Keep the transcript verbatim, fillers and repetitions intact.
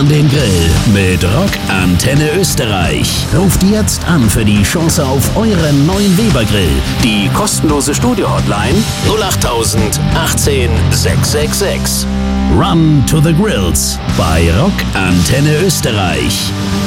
an den Grill mit Rock Antenne Österreich. Ruft jetzt an für die Chance auf euren neuen Weber Grill. Die kostenlose Studio-Hotline null acht tausend achtzehn sechshundertsechsundsechzig. Run to the Grills bei Rock Antenne Österreich.